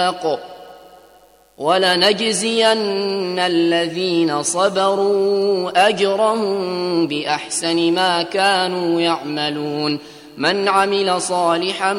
ولنجزين الذين صبروا أجرهم بأحسن ما كانوا يعملون من عمل صالحا